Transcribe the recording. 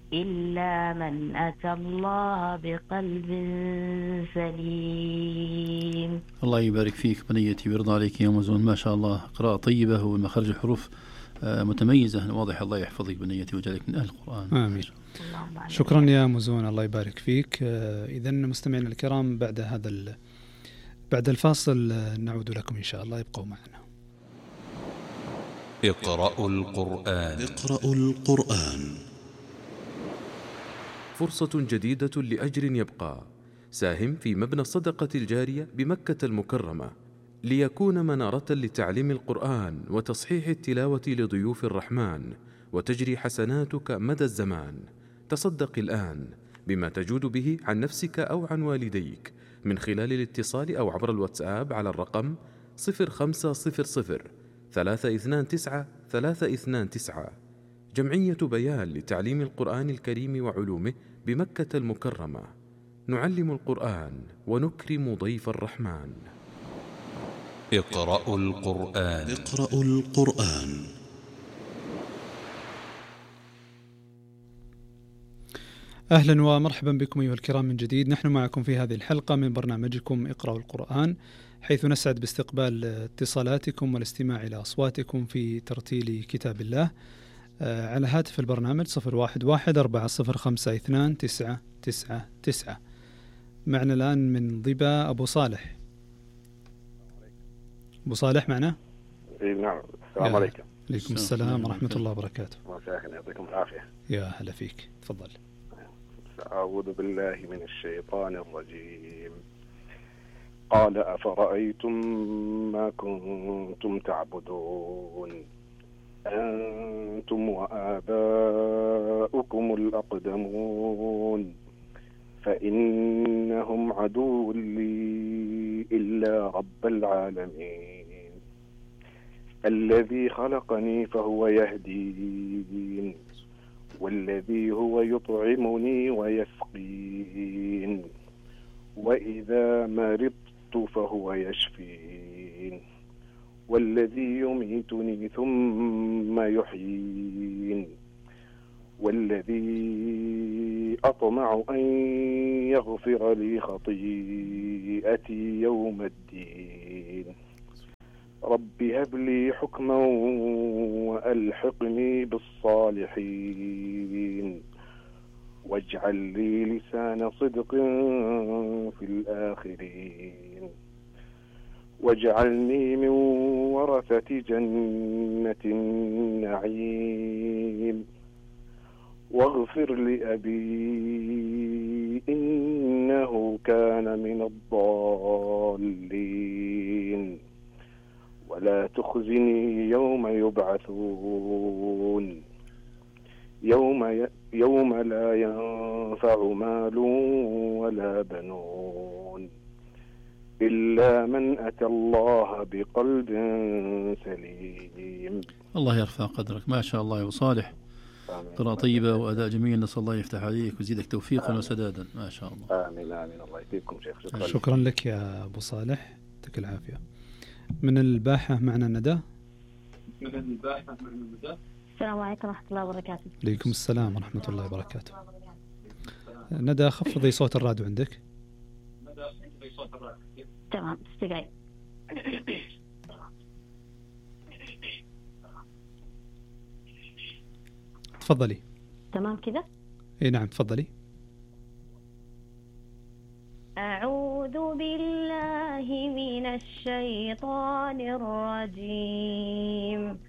إلا من أتى الله بقلب سليم. الله يبارك فيك بنيتي ويرضى عليك يا مزون، ما شاء الله قراءة طيبة ومخارج الحروف متميزة واضح. الله يحفظك بنيتي ويجعلك من أهل القرآن. آمين. شكرا يا مزون، الله يبارك فيك. إذن مستمعينا الكرام، بعد الفاصل نعود لكم إن شاء الله، يبقوا معنا. اقرأوا القرآن. اقرأوا القرآن. فرصة جديدة لأجر يبقى. ساهم في مبنى الصدقة الجارية بمكة المكرمة ليكون منارة لتعليم القرآن وتصحيح التلاوة لضيوف الرحمن، وتجري حسناتك مدى الزمان. تصدق الآن بما تجود به عن نفسك أو عن والديك من خلال الاتصال أو عبر الواتساب على الرقم 0500 329 329. جمعية بيان لتعليم القرآن الكريم وعلومه بمكة المكرمة. نعلم القرآن ونكرم ضيف الرحمن. اقرأوا القرآن. اقرأوا القرآن. أهلا ومرحبا بكم أيها الكرام من جديد. نحن معكم في هذه الحلقة من برنامجكم اقرأوا القرآن، حيث نسعد باستقبال اتصالاتكم والاستماع إلى أصواتكم في ترتيل كتاب الله على هاتف البرنامج 0114052999. معنا الآن من ضبا أبو صالح. أبو صالح معنا؟ نعم. السلام عليكم. عليكم السلام ورحمة الله وبركاته. مساء يعطيكم العافية. يا هلا فيك، تفضل. أعوذ بالله من الشيطان الرجيم. قال أفرأيتم ما كنتم تعبدون أنتم وآباؤكم الأقدمون فإنهم عدو لي إلا رب العالمين الذي خلقني فهو يهدين والذي هو يطعمني ويسقين وإذا مرضت فهو يشفين والذي يميتني ثم يحيين والذي أطمع أن يغفر لي خطيئتي يوم الدين رب هب لي حكما وألحقني بالصالحين واجعل لي لسان صدق في الآخرين واجعلني من ورثة جنة النعيم واغفر لأبي إنه كان من الضالين ولا تخزني يوم يبعثون يوم لا ينفع مال ولا بنون إلا من أتى الله بقلب سليم. الله يرفع قدرك، ما شاء الله يا أبو صالح. قراءة طيبة وأداء جميل، نسأل الله يفتح عليك ويزيدك توفيقا وسدادا. ما شاء الله. آمين آمين. الله يديكم شيخ. شكرا لك يا أبو صالح، يعطيك العافية. من الباحة معنا ندى. السلام عليكم ورحمة الله وبركاته. عليكم السلام ورحمة الله وبركاته. ندى خفضي صوت الراديو عندك. تمام، استقعي. تفضلي. تمام كذا؟ اي نعم تفضلي. أعوذ بالله من الشيطان الرجيم.